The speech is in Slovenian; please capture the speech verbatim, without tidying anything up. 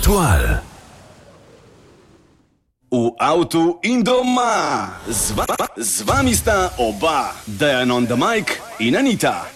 Aktual. V avtu in doma. Z, va z vami sta oba, Dejan on the mic in Anita.